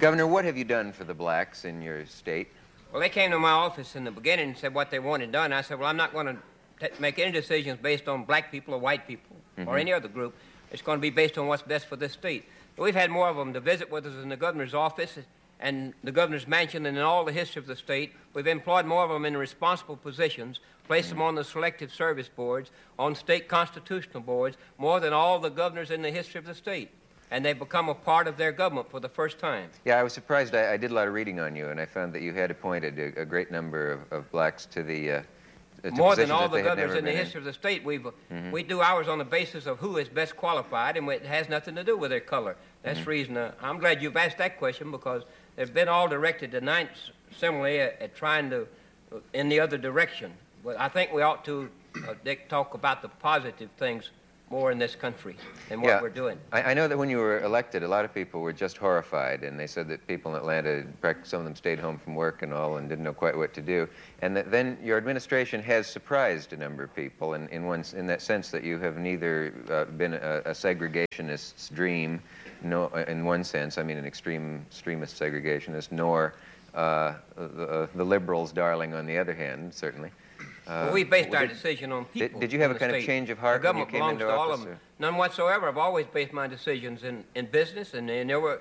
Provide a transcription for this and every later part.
Governor, what have you done for the blacks in your state? Well, they came to my office in the beginning and said what they wanted done. I said, well, I'm not going to make any decisions based on black people or white people or any other group. It's going to be based on what's best for this state. We've had more of them to visit with us in the governor's office and the governor's mansion than in all the history of the state. We've employed more of them in responsible positions, placed them on the selective service boards, on state constitutional boards, more than all the governors in the history of the state. And they've become a part of their government for the first time. Yeah, I was surprised. I did a lot of reading on you, and I found that you had appointed a great number of blacks to the more than all the governors in the history of the state. We do ours on the basis of who is best qualified, and it has nothing to do with their color. That's the reason I'm glad you've asked that question, because they've been all directed tonight similarly at trying to in the other direction. But I think we ought to, Dick, talk about the positive things more in this country than what we're doing. I know that when you were elected, a lot of people were just horrified, and they said that people in Atlanta, some of them stayed home from work and all and didn't know quite what to do. And that then your administration has surprised a number of people in that sense that you have neither been a segregationist's dream, no, in one sense, I mean an extremist segregationist, nor the liberals' darling on the other hand, certainly. Well, we based our decision on people. Did you have a kind of change of heart when you came into office? All of them. None whatsoever. I've always based my decisions in business and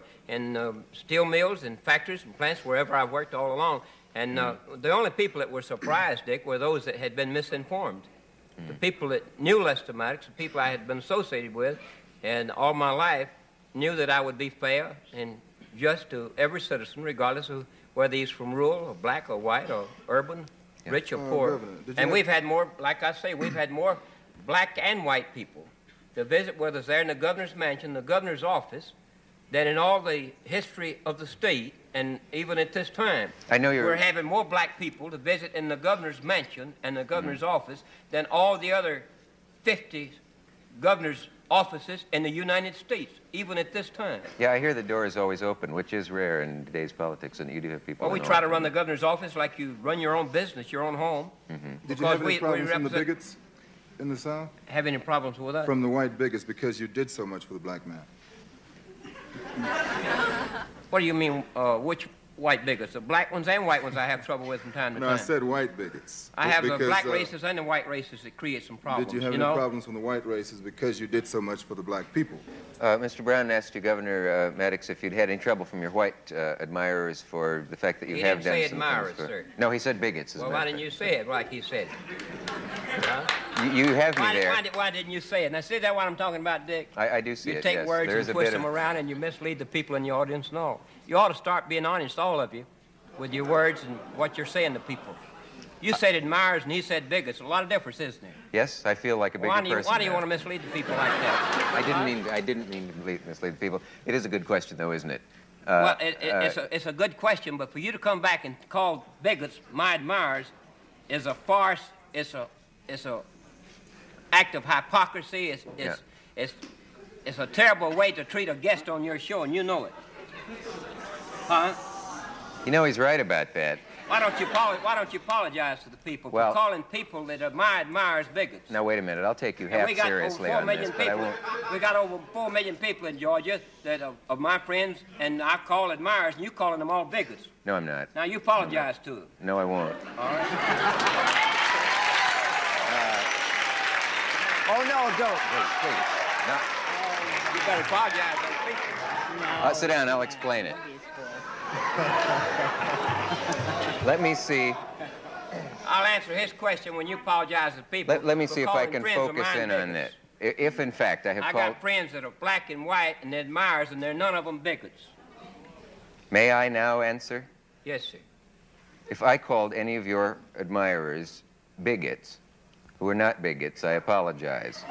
in steel mills and factories and plants, wherever I've worked all along. And the only people that were surprised, Dick, were those that had been misinformed. The people that knew Lester-Maddox, the people I had been associated with, and all my life knew that I would be fair and just to every citizen, regardless of whether he's from rural or black or white or urban, rich or poor. And we've had more, like I say, we've had more black and white people to visit with us there in the governor's mansion, the governor's office, than in all the history of the state, and even at this time. I know we're having more black people to visit in the governor's mansion and the governor's office than all the other 50 governor's offices in the United States, even at this time. Yeah, I hear the door is always open, which is rare in today's politics, and you do have people... Well, we try to run the governor's office like you run your own business, your own home. Did you have any problems from the bigots in the South? Have any problems with us? From the white bigots, because you did so much for the black man. What do you mean, which white bigots? The black ones and white ones I have trouble with from time to time. No, I said white bigots. I have the black races and the white races that create some problems. Did you have any problems from the white races because you did so much for the black people? Mr. Brown asked you, Governor Maddox, if you'd had any trouble from your white admirers for the fact that you have done some things. He didn't say admirers, sir. No, he said bigots. Well, why didn't you say it like he said? You have me there. Why didn't you say it? Now, see that what I'm talking about, Dick? I do see it, yes. You take words and twist them around, and you mislead the people in the audience and all. You ought to start being honest, all of you, with your words and what you're saying to people. You said admirers, and he said bigots. A lot of difference, isn't there? Yes, I feel like a bigger person. Why do you want to mislead the people like that? I didn't mean to mislead the people. It is a good question, though, isn't it? Well, it's a good question, but for you to come back and call bigots my admirers is a farce. It's a act of hypocrisy. It's a terrible way to treat a guest on your show, and you know it. Huh? You know he's right about that. Why don't you apologize to the people for calling people that are my admirers bigots? Now, wait a minute. I'll take you half seriously on this, but I won't. We got over 4 million people in Georgia that are my friends, and I call admirers, and you calling them all bigots. No, I'm not. Now, you apologize to them. No, I won't. All right. Oh, no, don't. Please. No. You better apologize to those people. Sit down. I'll explain it. Let me see. I'll answer his question when you apologize to people. Let me see if I can focus in on this. If, in fact, I have called... I got friends that are black and white and admirers, and they're none of them bigots. May I now answer? Yes, sir. If I called any of your admirers bigots, who are not bigots, I apologize.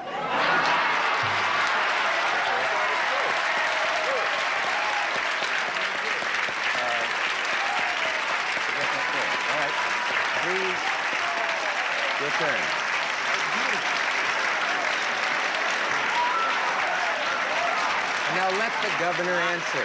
Your turn. Now let the governor answer.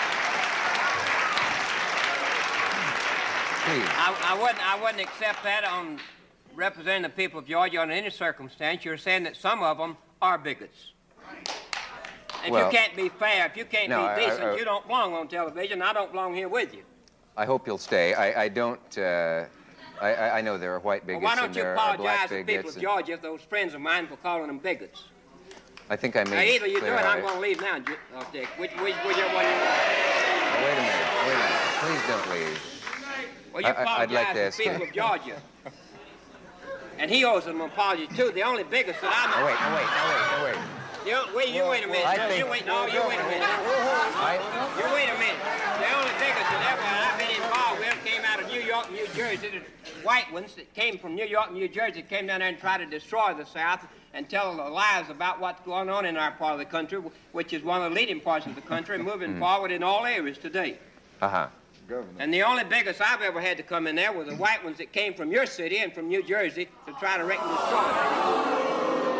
Please. I wouldn't accept that on representing the people of Georgia under any circumstance. You're saying that some of them are bigots. If Well, you can't be fair, if you can't no, be decent, you don't belong on television. I don't belong here with you. I hope you'll stay. I don't. I know there are white Well, bigots why and don't you there are black apologize to bigots. people of Georgia, those friends of mine, for calling them bigots? I think I Now, made either you do clear it, how I'm going to leave now, Dick. Whichever one you want. Now, wait a minute. Please don't leave. Well, you I'd like to apologize ask to people you. of Georgia. And he owes them an apology, too. The only biggest that I know. Now, wait. You wait a minute. I No, think- you wait a minute. You wait a minute. The only biggest that ever I've been involved with came out of New York, New Jersey. The white ones that came from New York, New Jersey, came down there and tried to destroy the South and tell lies about what's going on in our part of the country, which is one of the leading parts of the country, moving forward in all areas today. Uh-huh. And the only biggest I've ever had to come in there were the white ones that came from your city and from New Jersey to try to wreck and destroy it.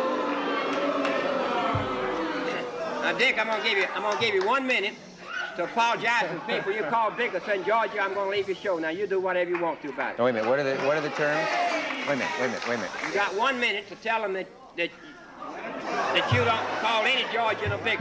Now, Dick, I'm gonna give you 1 minute to apologize to the people you call bigots in Georgia. I'm gonna leave your show. Now, you do whatever you want to about it. Now, wait a minute. What are the terms? Wait a minute. You got 1 minute to tell them that you don't call any Georgian a bigot.